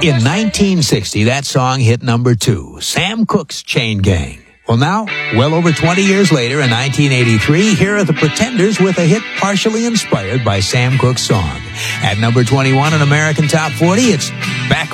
In 1960, that song hit number 2, Sam Cooke's Chain Gang. Well, now, well over 20 years later, in 1983, here are the Pretenders with a hit partially inspired by Sam Cooke's song. At number 21 in American Top 40, it's Back